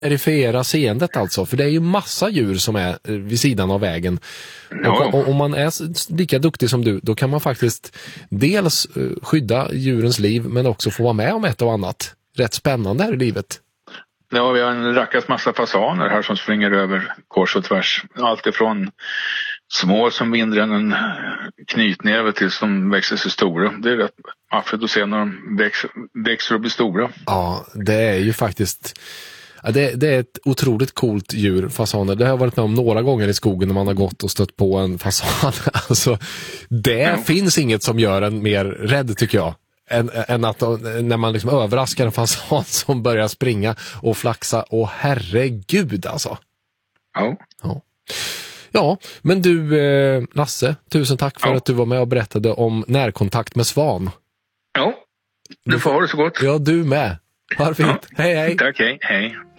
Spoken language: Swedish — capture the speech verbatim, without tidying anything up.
verifiera seendet alltså, för det är ju massa djur som är vid sidan av vägen. Ja. Och, och om man är lika duktig som du, då kan man faktiskt dels skydda djurens liv, men också få vara med om ett och annat. Rätt spännande här i livet. Ja, vi har en rackas massa fasaner här som springer över kors och tvärs. Allt ifrån små som mindre än en knytnäve tills de växer sig stora. Det är rätt maffigt att se när de växer, växer och blir stora. Ja, det är ju faktiskt... Ja, det, det är ett otroligt coolt djur, fasaner. Det har jag varit med om några gånger i skogen när man har gått och stött på en fasan. Alltså, det ja. finns inget som gör en mer rädd, tycker jag. Än, än att när man liksom överraskar en fasan som börjar springa och flaxa. Åh herregud alltså. Ja. Ja. Ja, men du eh, Lasse, tusen tack för ja. att du var med och berättade om närkontakt med svan. Ja, du får ha det så gott. Ja, du med. Ha det fint. Ja. Hej, hej. Tack, hej. Hej.